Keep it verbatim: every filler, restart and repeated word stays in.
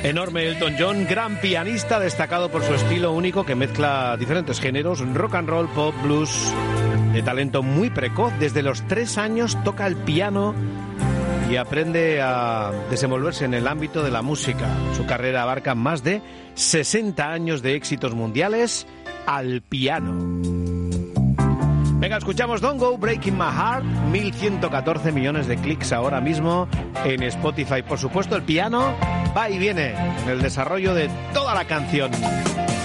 Enorme Elton John, gran pianista destacado por su estilo único que mezcla diferentes géneros, rock and roll, pop, blues, de talento muy precoz. Desde los tres años toca el piano y aprende a desenvolverse en el ámbito de la música. Su carrera abarca más de sesenta años de éxitos mundiales al piano. Venga, escuchamos Don't Go Breaking My Heart, mil ciento catorce millones de clics ahora mismo en Spotify. Por supuesto, el piano va y viene en el desarrollo de toda la canción.